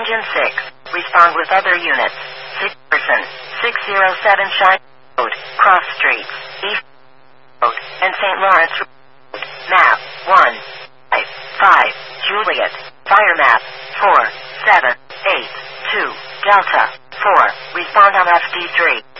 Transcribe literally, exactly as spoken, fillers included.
Engine six. Respond with other units. six person. six oh seven Shine Road, Cross Street, East Road, and Saint Lawrence Road. Map one. five. five. Juliet. Fire map four. seven. eight. two. Delta four. Respond on F D three.